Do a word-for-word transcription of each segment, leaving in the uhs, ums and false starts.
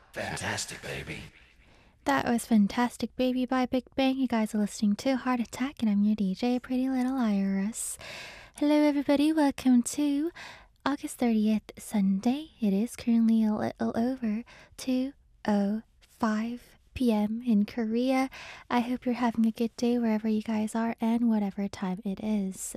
Fantastic, baby. That was Fantastic Baby by Big Bang. You guys are listening to Heart Attack, and I'm your D J, Pretty Little Iris. Hello, everybody. Welcome to August thirtieth, Sunday. It is currently a little over two oh five p m in Korea. I hope you're having a good day wherever you guys are and whatever time it is.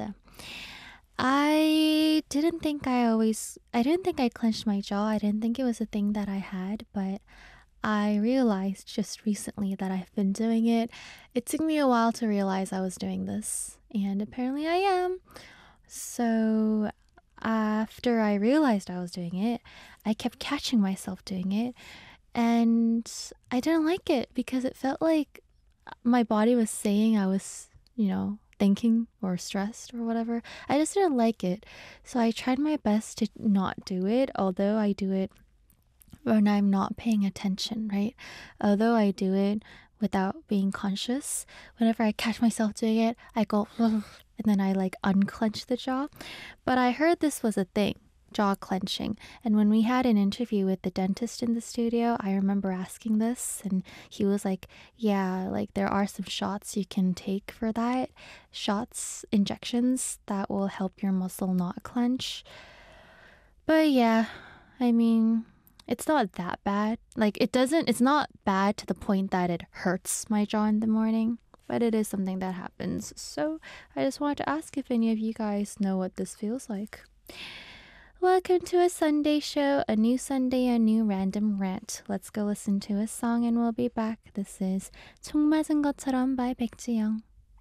I didn't think I always, I didn't think I clenched my jaw. I didn't think it was a thing that I had, but I realized just recently that I've been doing it. It took me a while to realize I was doing this, and apparently I am. So, after I realized I was doing it, I kept catching myself doing it, and I didn't like it because it felt like my body was saying I was, you know, thinking or stressed or whatever. I just didn't like it. So, I tried my best to not do it, although I do it when I'm not paying attention, right? Although I do it without being conscious, whenever I catch myself doing it, I go, and then I like unclench the jaw. But I heard this was a thing, jaw clenching. And when we had an interview with the dentist in the studio, I remember asking this, and he was like, yeah, like there are some shots you can take for that. Shots, injections that will help your muscle not clench. But yeah, I mean, it's not that bad. Like, it doesn't, it's not bad to the point that it hurts my jaw in the morning, but it is something that happens. So, I just wanted to ask if any of you guys know what this feels like. Welcome to a Sunday show, a new Sunday, a new random rant. Let's go listen to a song and we'll be back. This is 총 맞은 것처럼 by 백지영.